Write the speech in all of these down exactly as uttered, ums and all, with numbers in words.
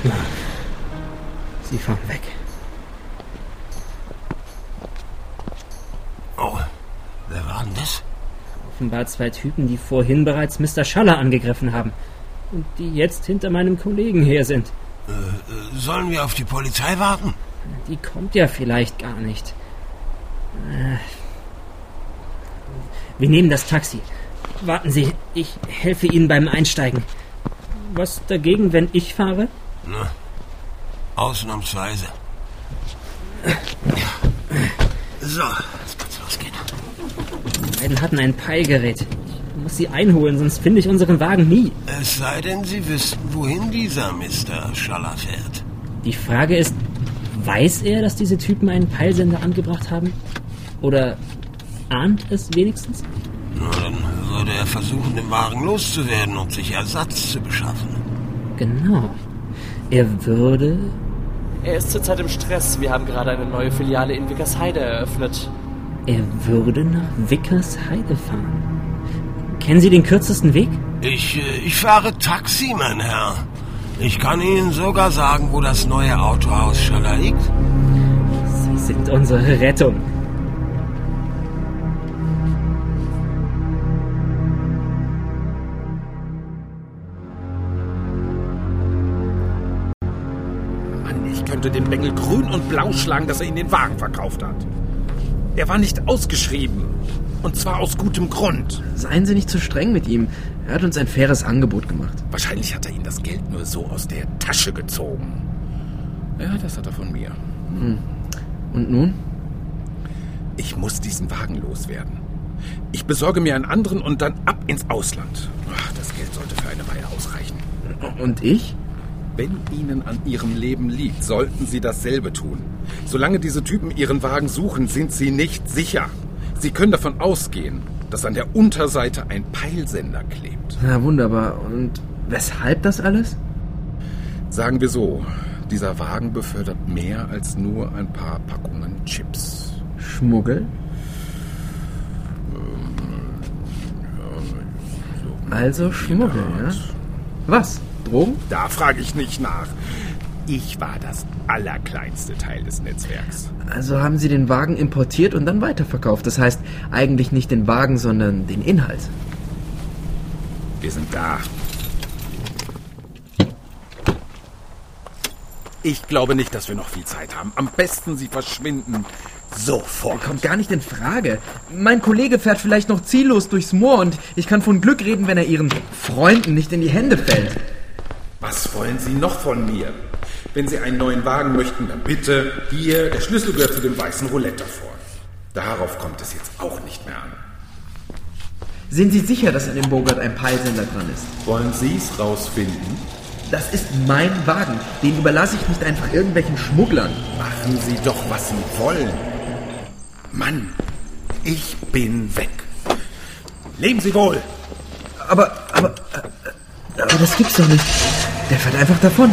Sie fahren weg. Oh, wer war denn das? Offenbar zwei Typen, die vorhin bereits Mister Schaller angegriffen haben. Und die jetzt hinter meinem Kollegen her sind. Äh, sollen wir auf die Polizei warten? Die kommt ja vielleicht gar nicht. Äh, wir nehmen das Taxi. Warten Sie, ich helfe Ihnen beim Einsteigen. Was dagegen, wenn ich fahre? Na, ausnahmsweise. So, jetzt kann's losgehen. Die beiden hatten ein Peilgerät. Ich muss sie einholen, sonst finde ich unseren Wagen nie. Es sei denn, Sie wüssten, wohin dieser Mister Schaller fährt. Die Frage ist, weiß er, dass diese Typen einen Peilsender angebracht haben? Oder ahnt es wenigstens? Na, dann würde er versuchen, den Wagen loszuwerden und sich Ersatz zu beschaffen. Genau. Er würde... Er ist zurzeit im Stress. Wir haben gerade eine neue Filiale in Wickersheide eröffnet. Er würde nach Wickersheide fahren. Kennen Sie den kürzesten Weg? Ich, ich fahre Taxi, mein Herr. Ich kann Ihnen sogar sagen, wo das neue Autohaus Schaller liegt. Sie sind unsere Rettung. Mann, ich könnte den Bengel grün und blau schlagen, dass er Ihnen den Wagen verkauft hat. Er war nicht ausgeschrieben. Und zwar aus gutem Grund. Seien Sie nicht zu streng mit ihm. Er hat uns ein faires Angebot gemacht. Wahrscheinlich hat er Ihnen das Geld nur so aus der Tasche gezogen. Ja, das hat er von mir. Hm. Und nun? Ich muss diesen Wagen loswerden. Ich besorge mir einen anderen und dann ab ins Ausland. Ach, das Geld sollte für eine Weile ausreichen. Und ich? Wenn Ihnen an Ihrem Leben liegt, sollten Sie dasselbe tun. Solange diese Typen Ihren Wagen suchen, sind Sie nicht sicher. Sie können davon ausgehen, dass an der Unterseite ein Peilsender klebt. Na wunderbar. Und weshalb das alles? Sagen wir so, dieser Wagen befördert mehr als nur ein paar Packungen Chips. Schmuggel? Also Schmuggel, ja? Was? Drogen? Da frage ich nicht nach. Ich war das allerkleinste Teil des Netzwerks. Also haben Sie den Wagen importiert und dann weiterverkauft. Das heißt eigentlich nicht den Wagen, sondern den Inhalt. Wir sind da. Ich glaube nicht, dass wir noch viel Zeit haben. Am besten Sie verschwinden sofort. Kommt gar nicht in Frage. Mein Kollege fährt vielleicht noch ziellos durchs Moor und ich kann von Glück reden, wenn er Ihren Freunden nicht in die Hände fällt. Was wollen Sie noch von mir? Wenn Sie einen neuen Wagen möchten, dann bitte. Hier, der Schlüssel gehört zu dem weißen Roulette davor. Darauf kommt es jetzt auch nicht mehr an. Sind Sie sicher, dass an dem Bogart ein Peilsender dran ist? Wollen Sie es rausfinden? Das ist mein Wagen. Den überlasse ich nicht einfach irgendwelchen Schmugglern. Machen Sie doch, was Sie wollen. Mann, ich bin weg. Leben Sie wohl. Aber, aber, aber das gibt's doch nicht. Der fährt einfach davon.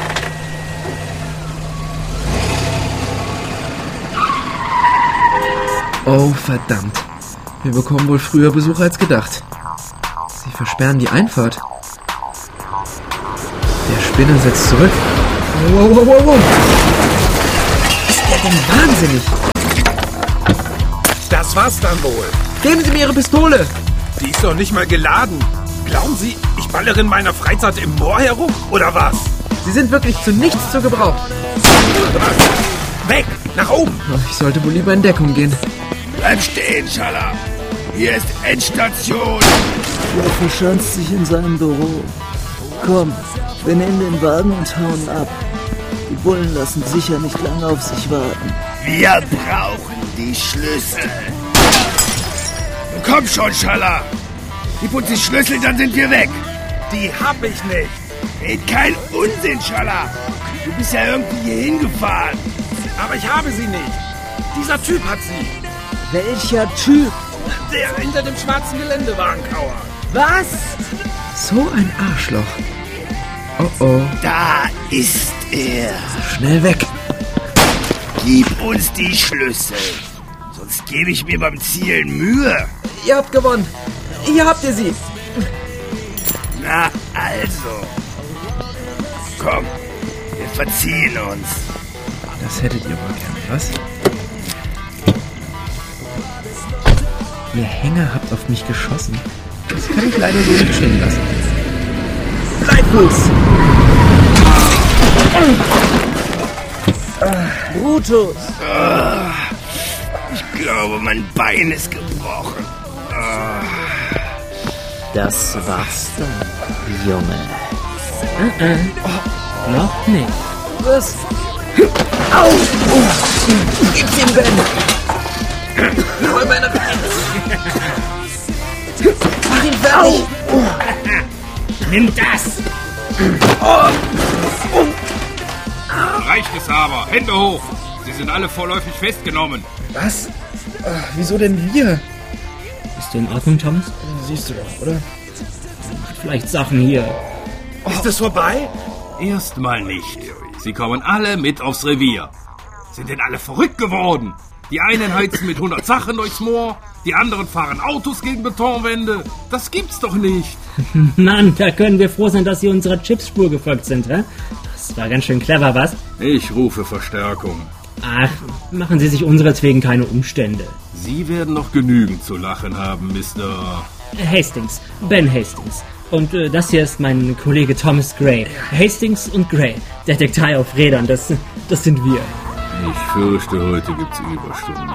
Oh, verdammt. Wir bekommen wohl früher Besuch als gedacht. Sie versperren die Einfahrt. Der Spinner setzt zurück. Wow, wow, wow, wow. Ist der denn wahnsinnig? Das war's dann wohl. Geben Sie mir Ihre Pistole. Die ist doch nicht mal geladen. Glauben Sie, ich ballere in meiner Freizeit im Moor herum? Oder was? Sie sind wirklich zu nichts zu gebrauchen. Weg! Nach oben! Ich sollte wohl lieber in Deckung gehen. Bleib stehen, Schaller! Hier ist Endstation! Er verschanzt sich in seinem Büro. Komm, wir nehmen den Wagen und hauen ab. Die Bullen lassen sicher nicht lange auf sich warten. Wir brauchen die Schlüssel! Komm schon, Schaller! Gib uns die Schlüssel, dann sind wir weg! Die hab ich nicht! Red kein Unsinn, Schaller! Du bist ja irgendwie hier hingefahren! Aber ich habe sie nicht! Dieser Typ hat sie! Welcher Typ? Der hinter dem schwarzen Geländewagen kauert! Was? So ein Arschloch. Oh oh. Da ist er! Schnell weg! Gib uns die Schlüssel! Sonst gebe ich mir beim Zielen Mühe! Ihr habt gewonnen! Hier habt ihr sie! Na also! Komm, Wir verziehen uns. Das hättet ihr wohl gern, was? Ihr Hänger habt auf mich geschossen. Das kann ich leider so nicht stehen lassen. Bleibfuß! Brutus! Ich glaube, mein Bein ist gebrochen. Das war's dann, Junge. Äh, äh. Oh, noch nicht. Was? Au! Oh. Gib den Ben! Hol meine Beine! Mach ihn fertig! Oh. Nimm das! Oh. Oh. Reicht es aber! Hände hoch! Sie sind alle vorläufig festgenommen. Was? Ach, wieso denn wir? Bist du in Ordnung, Thomas? Siehst du doch, oder? Macht vielleicht Sachen hier. Ist es vorbei? Erstmal nicht. Sie kommen alle mit aufs Revier. Sind denn alle verrückt geworden? Die einen heizen mit hundert Sachen durchs Moor, die anderen fahren Autos gegen Betonwände. Das gibt's doch nicht. Mann, da können wir froh sein, dass Sie unserer Chipsspur gefolgt sind, hä? Das war ganz schön clever, was? Ich rufe Verstärkung. Ach, machen Sie sich unseretwegen keine Umstände. Sie werden noch genügend zu lachen haben, Mister Hastings, Ben Hastings. Und äh, das hier ist mein Kollege Thomas Gray. Hastings und Gray, Detektei auf Rädern, das, das sind wir. Ich fürchte, heute gibt's Überstunden.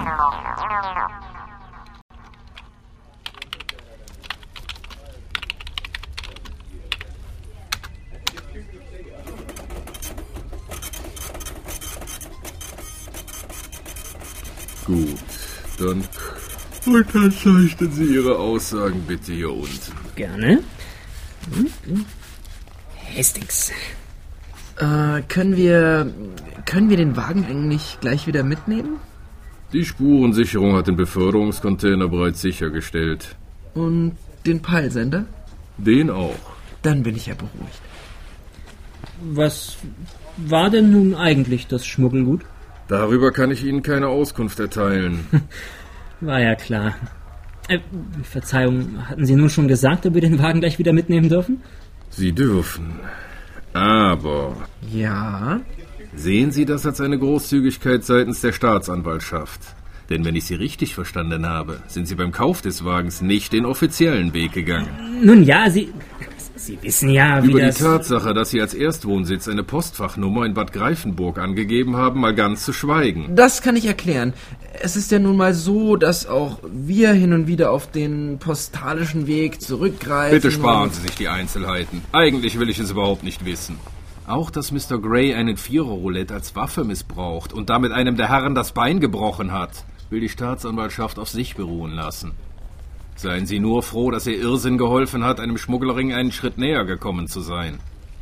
Gut, dann unterzeichnen Sie Ihre Aussagen bitte hier unten. Gerne. Hm? Hastings. Äh, können wir... Können wir den Wagen eigentlich gleich wieder mitnehmen? Die Spurensicherung hat den Beförderungscontainer bereits sichergestellt. Und den Peilsender? Den auch. Dann bin ich ja beruhigt. Was war denn nun eigentlich das Schmuggelgut? Darüber kann ich Ihnen keine Auskunft erteilen. War ja klar. Äh, Verzeihung, hatten Sie nun schon gesagt, ob wir den Wagen gleich wieder mitnehmen dürfen? Sie dürfen. Aber... Ja? Sehen Sie das als eine Großzügigkeit seitens der Staatsanwaltschaft? Denn wenn ich Sie richtig verstanden habe, sind Sie beim Kauf des Wagens nicht den offiziellen Weg gegangen. Nun ja, Sie... Sie wissen ja, wie Über das... die Tatsache, dass Sie als Erstwohnsitz eine Postfachnummer in Bad Greifenburg angegeben haben, mal ganz zu schweigen. Das kann ich erklären. Es ist ja nun mal so, dass auch wir hin und wieder auf den postalischen Weg zurückgreifen. Bitte sparen Sie sich die Einzelheiten. Eigentlich will ich es überhaupt nicht wissen. Auch, dass Mister Gray einen Viererroulette als Waffe missbraucht und damit einem der Herren das Bein gebrochen hat, will die Staatsanwaltschaft auf sich beruhen lassen. Seien Sie nur froh, dass Ihr Irrsinn geholfen hat, einem Schmugglerring einen Schritt näher gekommen zu sein.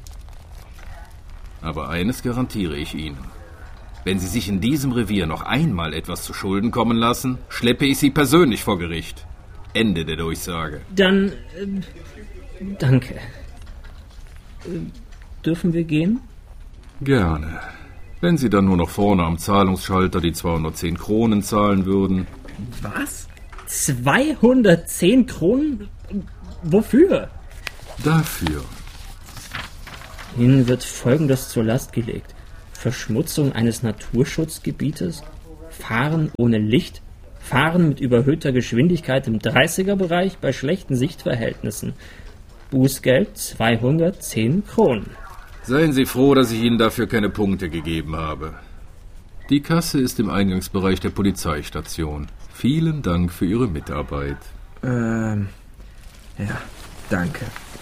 Aber eines garantiere ich Ihnen. Wenn Sie sich in diesem Revier noch einmal etwas zu Schulden kommen lassen, schleppe ich Sie persönlich vor Gericht. Ende der Durchsage. Dann... Äh, danke. Äh, dürfen wir gehen? Gerne. Wenn Sie dann nur noch vorne am Zahlungsschalter die zweihundertzehn Kronen zahlen würden. Was? zweihundertzehn Kronen? Wofür? Dafür. Ihnen wird Folgendes zur Last gelegt. Verschmutzung eines Naturschutzgebietes, Fahren ohne Licht, Fahren mit überhöhter Geschwindigkeit im dreißiger-Bereich bei schlechten Sichtverhältnissen. Bußgeld zweihundertzehn Kronen. Seien Sie froh, dass ich Ihnen dafür keine Punkte gegeben habe. Die Kasse ist im Eingangsbereich der Polizeistation. Vielen Dank für Ihre Mitarbeit. Ähm, ja, danke.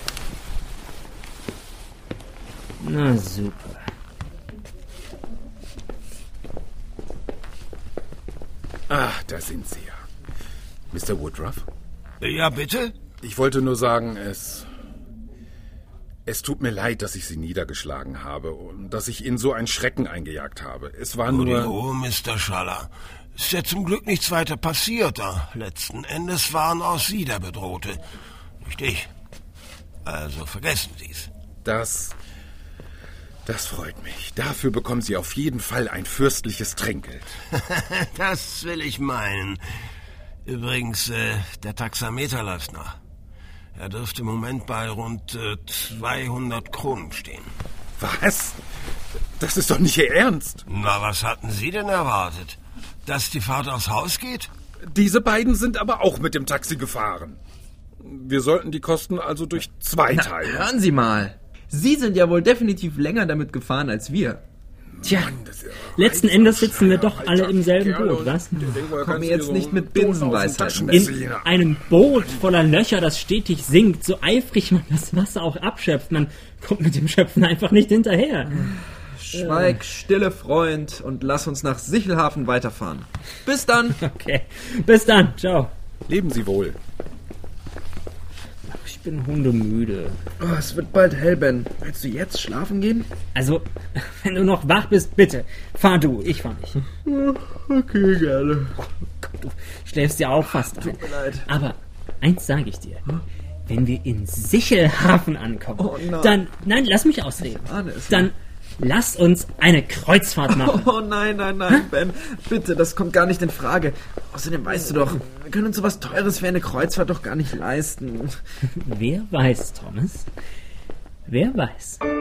Na super. Ach, da sind Sie ja. Mister Woodruff? Ja, bitte? Ich wollte nur sagen, es... Es tut mir leid, dass ich Sie niedergeschlagen habe und dass ich Ihnen so einen Schrecken eingejagt habe. Es war nur... Oh, Mister Schaller. Ist ja zum Glück nichts weiter passiert. Da. Letzten Endes waren auch Sie der Bedrohte. Nicht ich. Also vergessen Sie's. Das... Das freut mich. Dafür bekommen Sie auf jeden Fall ein fürstliches Trinkgeld. Das will ich meinen. Übrigens, äh, der Taxameter läuft noch. Er dürfte im Moment bei rund äh, zweihundert Kronen stehen. Was? Das ist doch nicht Ihr Ernst. Na, was hatten Sie denn erwartet? Dass die Fahrt aufs Haus geht? Diese beiden sind aber auch mit dem Taxi gefahren. Wir sollten die Kosten also durch zwei Na, teilen. hören Sie mal. Sie sind ja wohl definitiv länger damit gefahren als wir. Tja, letzten Endes sitzen wir doch alle im selben Boot, was? Komm mir jetzt nicht mit Binsenweisheiten. In einem Boot voller Löcher, das stetig sinkt, so eifrig man das Wasser auch abschöpft, man kommt mit dem Schöpfen einfach nicht hinterher. Schweig, stille Freund, und lass uns nach Sichelhafen weiterfahren. Bis dann. Okay, bis dann, ciao. Leben Sie wohl. Ich bin hundemüde. Oh, es wird bald hell, Ben. Willst du jetzt schlafen gehen? Also, wenn du noch wach bist, bitte, fahr du, ich fahr nicht. Okay, gerne. Du schläfst ja auch fast ein. Tut mir leid. Aber eins sage ich dir. Wenn wir in Sichelhafen ankommen, Oh nein. dann... Nein, lass mich ausreden. Ich ahne es. Dann lass uns eine Kreuzfahrt machen. Oh nein, nein, nein, Ben. Bitte, das kommt gar nicht in Frage. Außerdem weißt du doch, wir können uns sowas Teures wie eine Kreuzfahrt doch gar nicht leisten. Wer weiß, Thomas? Wer weiß?